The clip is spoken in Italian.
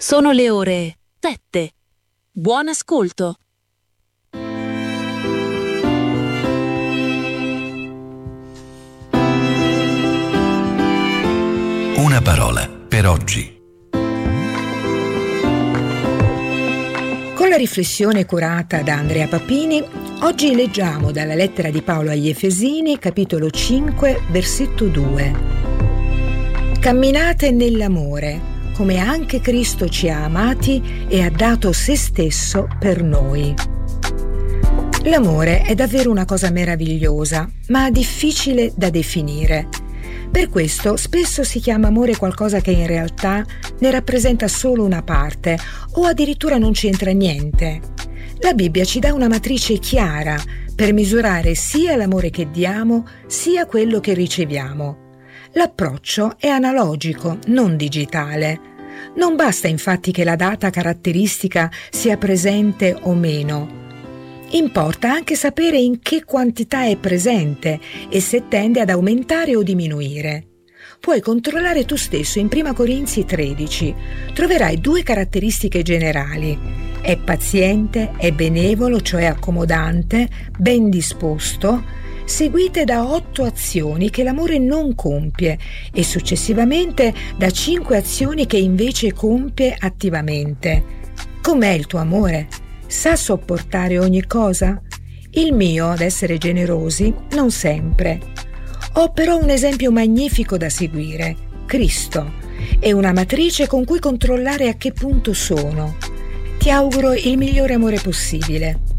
Sono le ore 7. Buon ascolto. Una parola per oggi. Con la riflessione curata da Andrea Papini, oggi leggiamo dalla lettera di Paolo agli Efesini, capitolo 5, versetto 2. Camminate nell'amore, come anche Cristo ci ha amati e ha dato se stesso per noi. L'amore è davvero una cosa meravigliosa, ma difficile da definire. Per questo spesso si chiama amore qualcosa che in realtà ne rappresenta solo una parte o addirittura non c'entra niente. La Bibbia ci dà una matrice chiara per misurare sia l'amore che diamo sia quello che riceviamo. L'approccio è analogico, non digitale. Non basta infatti che la data caratteristica sia presente o meno. Importa anche sapere in che quantità è presente e se tende ad aumentare o diminuire. Puoi controllare tu stesso in 1 Corinzi 13. Troverai 2 caratteristiche generali. È paziente, è benevolo, cioè accomodante, ben disposto, seguite da 8 azioni che l'amore non compie e successivamente da 5 azioni che invece compie attivamente. Com'è il tuo amore? Sa sopportare ogni cosa? Il mio, ad essere generosi, non sempre. Ho però un esempio magnifico da seguire, Cristo, e una matrice con cui controllare a che punto sono. Ti auguro il migliore amore possibile.